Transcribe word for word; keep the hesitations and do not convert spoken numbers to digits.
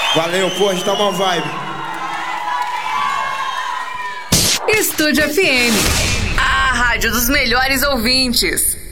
Valeu, pô, a gente tá uma vibe. Estúdio F M, a rádio dos melhores ouvintes.